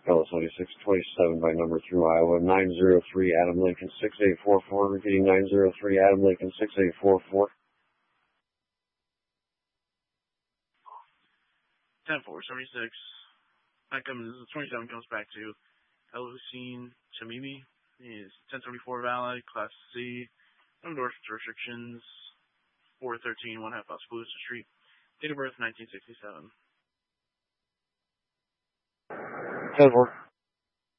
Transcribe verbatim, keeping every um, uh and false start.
Ellis ninety-six twenty-seven by number through Iowa, nine zero three Adam Lincoln six eight four four, repeating nine zero three Adam Lincoln six eight four four. ten four seventy-six. That comes, twenty-seven comes back to Elusine Chamimi. He's ten seventy-four valid, Class C, no endorsement restrictions, four thirteen, one half Oskaloosa Street. Date of birth nineteen sixty-seven. ten four.